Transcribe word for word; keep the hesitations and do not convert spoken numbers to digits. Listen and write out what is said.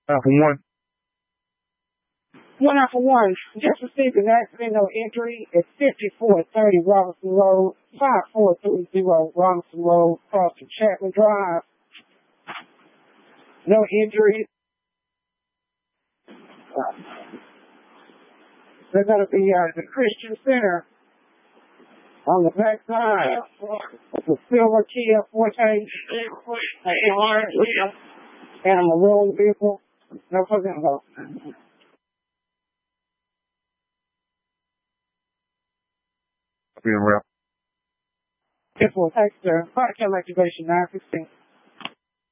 Uh, for one. One out for one. Just received an accident, no injury. It's fifty-four thirty Robinson Road, five four three zero Robinson Road, across from Chapman Drive. No injuries. Uh, they're going to be at the Christian Center on the back side of the silver Kia Forte and a maroon vehicle. No fucking go. Being real. This will take the podcast activation nine sixteen.